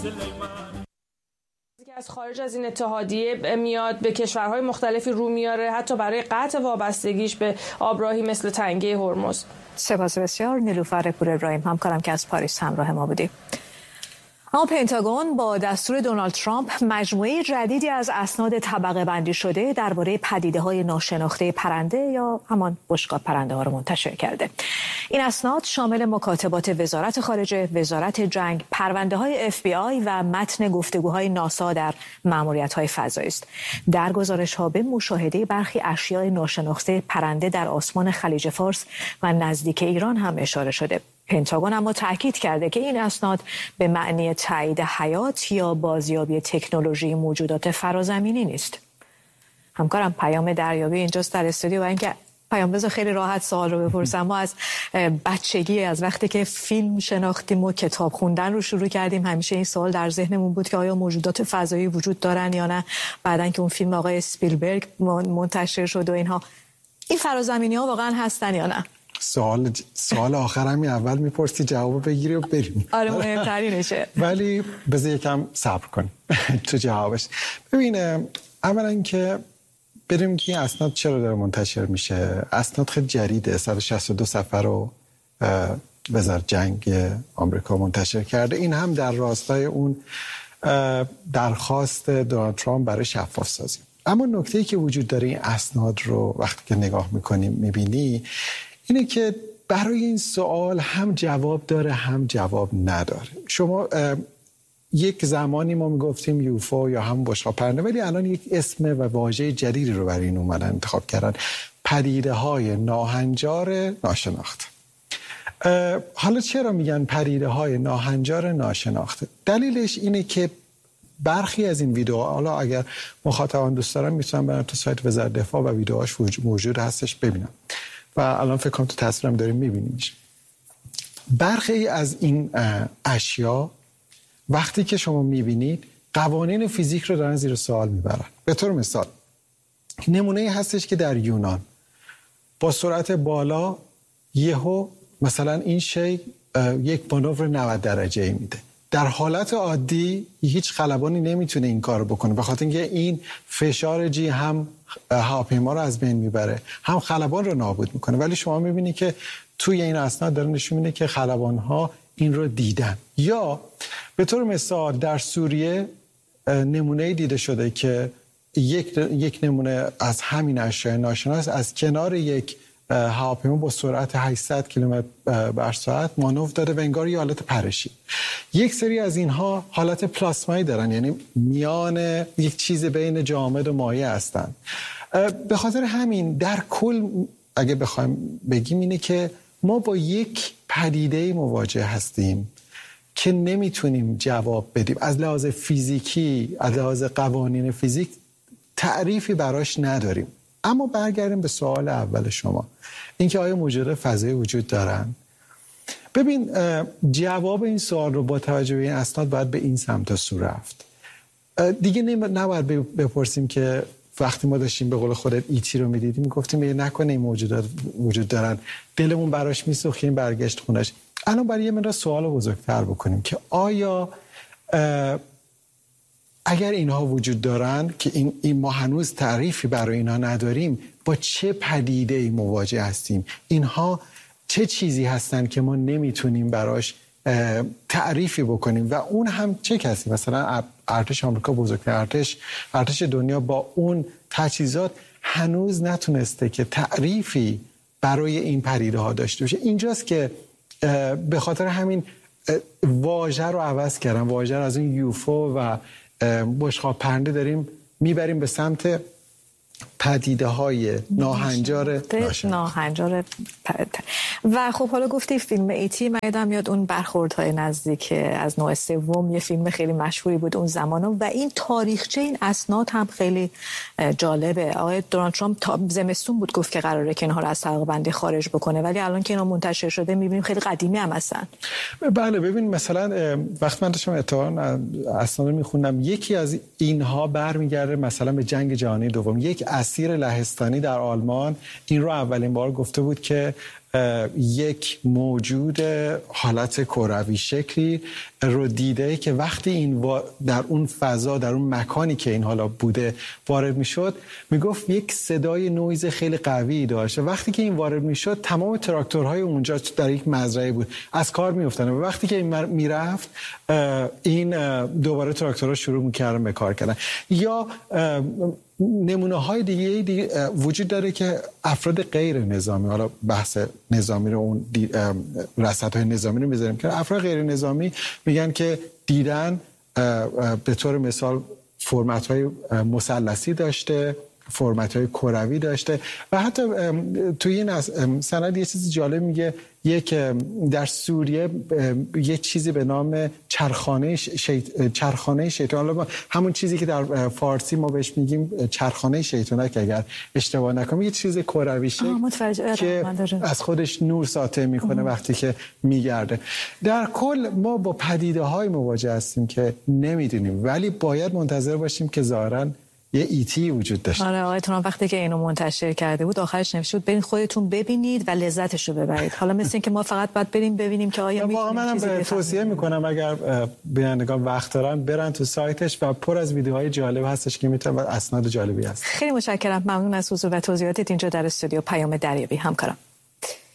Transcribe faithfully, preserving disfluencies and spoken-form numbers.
که از خارج از این اتحادیه میاد به کشورهای مختلفی رو میاره، حتی برای قطع وابستگیش به آبراهی مثل تنگه هرمز. سپاس بسیار. نیلوفر پور ابراهیم همکارم که از پاریس همراه ما بودی. اما پنتاگون با دستور دونالد ترامپ مجموعه جدیدی از اسناد طبقه بندی شده درباره پدیده‌های ناشناخته پرنده یا همان بشقاب پرنده ها را منتشر کرده. این اسناد شامل مکاتبات وزارت خارجه، وزارت جنگ، پرونده‌های اف بی آی و متن گفتگوهای ناسا در ماموریت‌های فضایی است. در گزارش‌ها به مشاهده برخی اشیاء ناشناخته پرنده در آسمان خلیج فارس و نزدیک ایران هم اشاره شده. پنتاگون اما تاکید کرده که این اسناد به معنی تایید حیات یا بازیابی تکنولوژی موجودات فرازمینی نیست. همکارم پیام دریابی اینجاست در استودیو و اینکه پیام بذار خیلی راحت سوال رو بپرسم. ما از بچگی، از وقتی که فیلم شناختیم و کتاب خوندن رو شروع کردیم، همیشه این سوال در ذهنمون بود که آیا موجودات فضایی وجود دارن یا نه. بعدن که اون فیلم آقای اسپیلبرگ منتشر شد و اینها، این فرازمینی ها واقعا هستن یا نه؟ سوال سوال آخر همی اول میپرسی جواب بگیری و بریم. آره مهمترینشه. ولی بذار یکم صبر کنیم تو جوابش. ببینه اولا که بریم که این اسناد چرا داره منتشر میشه. اسناد خیلی جدیده، صد و شصت و دو صفحه رو وزارت جنگ آمریکا منتشر کرده. این هم در راستای اون درخواست دونالد ترامپ برای شفاف سازی. اما نکته‌ای که وجود داره این اسناد رو وقتی که نگاه میکنیم میبینی اینه که برای این سوال هم جواب داره هم جواب نداره. شما یک زمانی ما میگفتیم یوفو یا هم بشقاب پرنده، ولی الان یک اسم و واژه جدیدی رو برای این اومدن انتخاب کردن: پدیده های ناهنجار ناشناخته. حالا چرا میگن پدیده های ناهنجار ناشناخته؟ دلیلش اینه که برخی از این ویدیوها، حالا اگر مخاطبان دوست دارن میتونن برن تو سایت وزارت دفاع و ویدیوهاش موجود هستش ببینن و الان فکر کنم تو تصویرم داریم میبینیمش. برخی از این اشیا وقتی که شما میبینید قوانین فیزیک رو دارن زیر سوال میبرن. به طور مثال نمونه هستش که در یونان با سرعت بالا یهو مثلا این شی یک مانور نود درجه ای میده. در حالت عادی هیچ خلبانی نمیتونه این کار بکنه، به خاطر اینکه این فشار جی هم هواپیما رو از بین میبره هم خلبان رو نابود میکنه. ولی شما میبینی که توی این اسناد داره نشون میده که خلبان ها این رو دیدن. یا به طور مثال در سوریه نمونه دیده شده که یک یک نمونه از همین اشیاء ناشناس از کنار یک هواپیما با سرعت هشتصد کیلومتر بر ساعت مانور داده و انگار یه حالت پرشی. یک سری از اینها حالت پلاسمایی دارن، یعنی میان یک چیز بین جامد و مایع هستن. به خاطر همین در کل اگه بخوایم بگیم اینه که ما با یک پدیده مواجه هستیم که نمیتونیم جواب بدیم. از لحاظ فیزیکی، از لحاظ قوانین فیزیک تعریفی براش نداریم. اما برگردیم به سوال اول شما، اینکه آیا موجودات فضایی وجود دارن؟ ببین، جواب این سوال رو با توجه به این اسناد باید به این سمت سو رفت. دیگه نباید بپرسیم که وقتی ما داشتیم به قول خودت ایتی رو میدیدیم گفتیم یه نکنه این موجودات وجود دارن، دلمون براش میسوخیم برگشت خونش. الان برای یه مقدار سوال بزرگتر بکنیم که آیا اگر اینها وجود دارن که این, این ما هنوز تعریفی برای اینها نداریم، با چه پدیده‌ای مواجه هستیم؟ اینها چه چیزی هستن که ما نمیتونیم براش تعریفی بکنیم و اون هم چه کسی؟ مثلا ارتش آمریکا، بزرگترین ارتش ارتش دنیا، با اون تجهیزات هنوز نتونسته که تعریفی برای این پدیده ها داشته باشه. اینجاست که به خاطر همین واژه رو عوض کردن، واژه رو از این یوفو و بشقاب پرنده داریم میبریم به سمت پدیده های ناهنجار ناهنجار و خب حالا گفتی فیلم ایتی، من یادم یاد اون برخوردهای نزدیک از نوع سوم، یه فیلم خیلی مشهوری بود اون زمانا و این تاریخچه این اسناد هم خیلی جالبه. آقای دونالد ترامپ تا زمستون بود گفت که قراره که اینها رو از طبقه بندی خارج بکنه، ولی الان که اینا منتشر شده میبینیم خیلی قدیمی هم هستن. بله، ببین مثلا وقتی من داشتم اتفاقا اسناد رو میخوندم، یکی از اینها برمیگرده مثلا به جنگ جهانی دوم. یک اسیر لهستانی در آلمان این رو اولین بار گفته بود که یک موجود حالت کروی شکلی رو دیده که وقتی این در اون فضا، در اون مکانی که این حالا بوده وارد میشد، میگفت یک صدای نویز خیلی قوی داشت. وقتی که این وارد میشد تمام تراکتورهای اونجا در یک مزرعه بود از کار میافتادن و وقتی که این میرفت این دوباره تراکتورها شروع میکردن به کار کردن. یا نمونه های دیگه, دیگه وجود داره که افراد غیر نظامی، حالا بحث نظامی رو اون رصدهای نظامی رو میذاریم که افراد غیر نظامی میگن که دیدن به طور مثال فرمت های مثلثی داشته، فرمت های کروی داشته و حتی توی این سند یه چیزی جالب میگه، یک در سوریه یک چیزی به نام چرخانه شیط... چرخانه شیطان، همون چیزی که در فارسی ما بهش میگیم چرخانه شیطانک اگر اشتباه نکنم، یه چیز کروی شکل که از خودش نور ساطع میکنه وقتی که میگرده. در کل ما با پدیده های مواجه هستیم که نمیدونیم، ولی باید منتظر باشیم که ظاهراً یه ایتی وجود داشت. آره آقای ترامپ وقتی که اینو منتشر کرده بود آخرش نوشته بود برید خودتون ببینید و لذتش رو ببرید. حالا مثل این که ما فقط باید بریم ببینیم که آیا میتونیم واقعا منم توصیه میکنم اگر بینندگان وقت دارن برن تو سایتش و پر از ویدیوهای جالب هستش که میتونن و اسناد جالبی هست. خیلی متشکرم، ممنون از حضور و توضیحاتت اینجا در استودیو پیام دریابی همکارم.